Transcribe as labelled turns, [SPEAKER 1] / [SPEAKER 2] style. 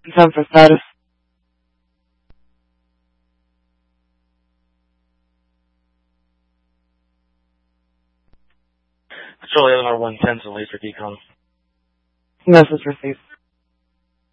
[SPEAKER 1] Confirm for status.
[SPEAKER 2] Control AR-110 to laser decon.
[SPEAKER 1] Message received.